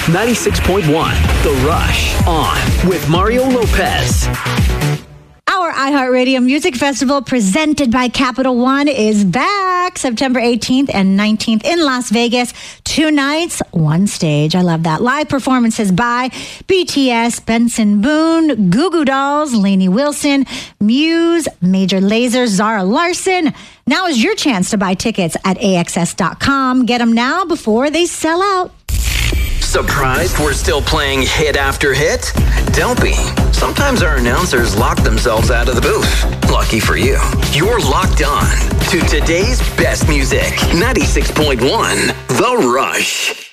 96.1 The Rush on with Mario Lopez. Our iHeartRadio Music Festival presented by Capital One is back September 18th and 19th in Las Vegas. 2 nights, 1 stage. I love that. Live performances by BTS, Benson Boone, Goo Goo Dolls, Lainey Wilson, Muse, Major Lazer, Zara Larson. Now is your chance to buy tickets at AXS.com. Get them now before they sell out. Surprised we're still playing hit after hit? Don't be. Sometimes our announcers lock themselves out of the booth. Lucky for you, you're locked on to today's best music. 96.1 The Rush.